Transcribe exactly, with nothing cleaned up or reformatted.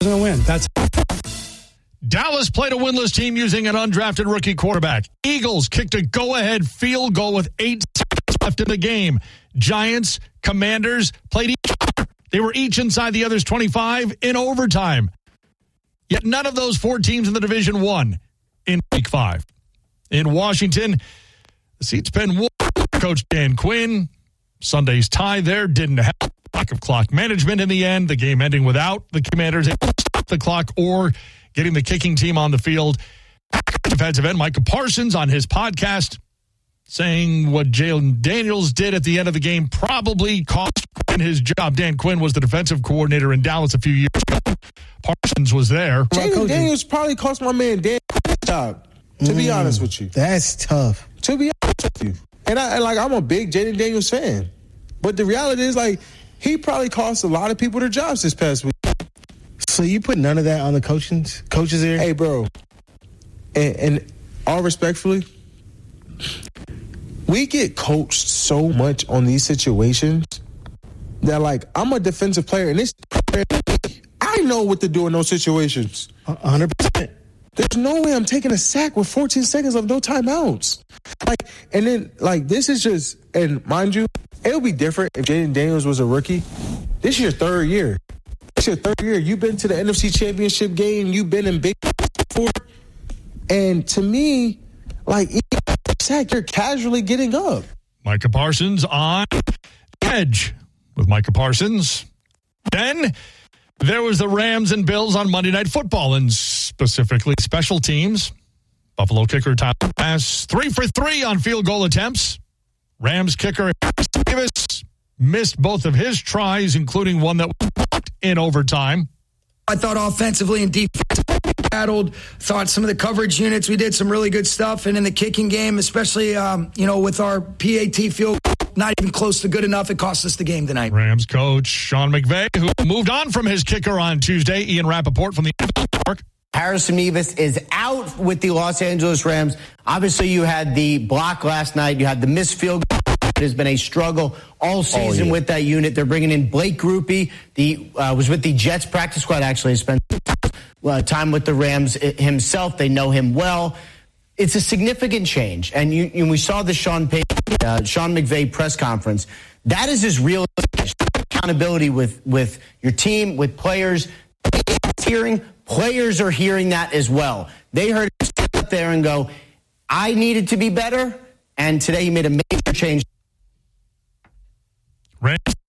going to win. That's Dallas played a winless team using an undrafted rookie quarterback. Eagles kicked a go-ahead field goal with eight seconds left in the game. Giants, Commanders played each other. They were each inside the other's twenty-five in overtime. Yet none of those four teams in the division won in week five. In Washington, the seat's been warm. Coach Dan Quinn, Sunday's tie there didn't help. Lack of clock management in the end. The game ending without the Commanders able to stop the clock or getting the kicking team on the field. Defensive end Micah Parsons on his podcast saying what Jalen Daniels did at the end of the game probably cost Quinn his job. Dan Quinn was the defensive coordinator in Dallas a few years ago. Parsons was there. Jalen Daniels probably cost my man Dan his job, to mm, be honest with you. That's tough. To be honest with you. And, I, and like, I'm a big Jalen Daniels fan. But the reality is, like, he probably cost a lot of people their jobs this past week. So you put none of that on the coaches, coaches here? Hey, bro. And, and all respectfully, we get coached so much on these situations that, like, I'm a defensive player, and this I know what to do in those situations. one hundred percent. There's no way I'm taking a sack with fourteen seconds of no timeouts. Like, and then, like, this is just, and mind you, it would be different if Jalen Daniels was a rookie. This is your third year. This is your third year. You've been to the N F C Championship game. You've been in big before. And to me, like, even sack, you're casually getting up. Micah Parsons on the edge with Micah Parsons. Then there was the Rams and Bills on Monday Night Football, and specifically special teams. Buffalo kicker Tyler Bass, three for three on field goal attempts. Rams kicker Davis missed both of his tries, including one that was blocked in overtime. I thought offensively and defensively battled. Thought some of the coverage units, we did some really good stuff. And in the kicking game, especially, um, you know, with our P A T field, not even close to good enough. It cost us the game tonight. Rams coach Sean McVay, who moved on from his kicker on Tuesday. Ian Rappaport from the N F L Network. Harrison Mevis is out with the Los Angeles Rams. Obviously, you had the block last night. You had the missed field goal. It has been a struggle all season oh, yeah. with that unit. They're bringing in Blake Grupe. The uh, was with the Jets practice squad, actually. He spent uh, time with the Rams himself. They know him well. It's a significant change. And you, you, we saw the Sean, Payne, uh, Sean McVay press conference. That is his real accountability with, with your team, with players. Hearing players are hearing that as well. They heard him stand up there and go, I needed to be better. And today he made a major change. Rams